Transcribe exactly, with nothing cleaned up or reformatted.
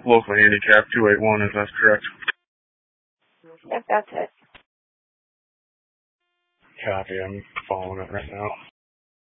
local handicap two eight one, if that's correct. Yep, that's it. Copy, I'm following it right now.